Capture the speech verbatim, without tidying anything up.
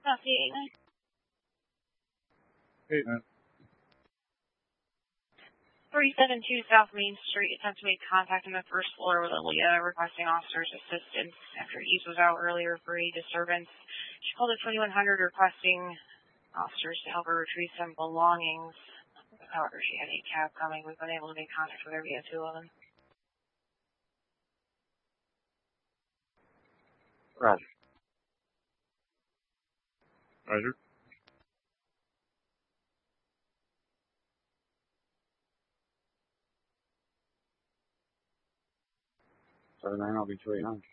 Copy eight nine. eight nine. three seventy-two South Main Street. Attempt to make contact on the first floor with Aaliyah, requesting officers' assistance after Ease was out earlier for a disturbance. She called at twenty-one hundred requesting officers to help her retrieve some belongings. However, she had a cab coming. We've been able to make contact with her via two eleven. Roger. Roger. seven nine, I'll be two eight nine.